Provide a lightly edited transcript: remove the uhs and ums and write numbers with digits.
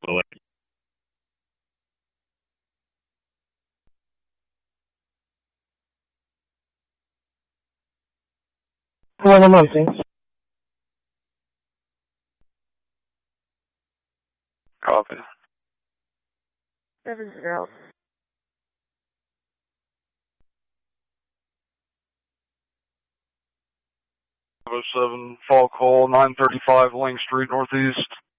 Well, One moment, please. copy. 70. 07 Fall Call, 935 Lang Street Northeast.